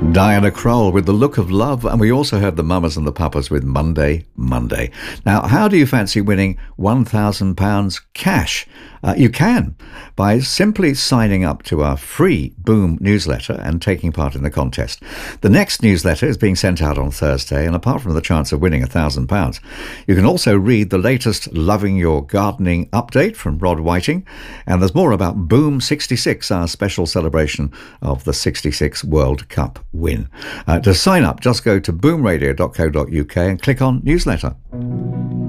Diana Kroll with The Look of Love, and we also heard the Mamas and the Papas with Monday, Monday. Now, how do you fancy winning £1,000 cash? You can by simply signing up to our free Boom newsletter and taking part in the contest. The next newsletter is being sent out on Thursday, and apart from the chance of winning £1,000, you can also read the latest Loving Your Gardening update from Rod Whiting, and there's more about Boom 66, our special celebration of the 66 World Cup win. To sign up, just go to boomradio.co.uk and click on newsletter.